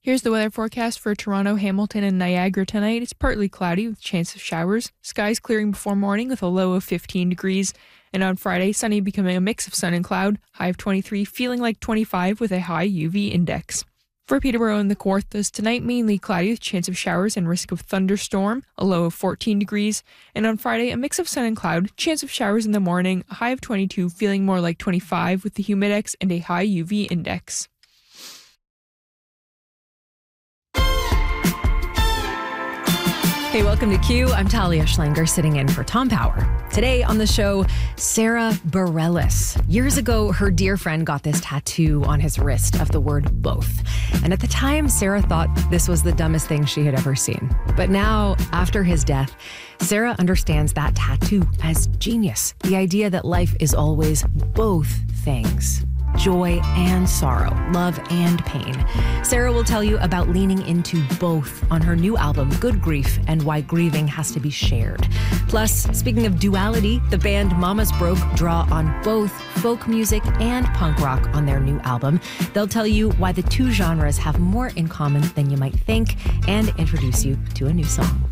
Here's the weather forecast for Toronto, Hamilton, and Niagara tonight. It's partly cloudy with a chance of showers. Skies clearing before morning with a low of 15 degrees. And on Friday, sunny becoming a mix of sun and cloud. High of 23, feeling like 25 with a high UV index. For Peterborough and the Kawarthas tonight, mainly cloudy with chance of showers and risk of thunderstorm, a low of 14 degrees. And on Friday, a mix of sun and cloud, chance of showers in the morning, a high of 22, feeling more like 25 with the humidex and a high UV index. Hey, welcome to Q. I'm Talia Schlanger sitting in for Tom Power. Today on the show, Sarah Bareilles. Years ago, her dear friend got this tattoo on his wrist of the word both. And at the time, Sarah thought this was the dumbest thing she had ever seen. But now, after his death, Sarah understands that tattoo as genius. The idea that life is always both things. Joy and sorrow, love and pain. Sarah will tell you about leaning into both on her new album, Good Grief, and why grieving has to be shared. Plus, speaking of duality, the band Mamas Broke draw on both folk music and punk rock on their new album. They'll tell you why the two genres have more in common than you might think and introduce you to a new song.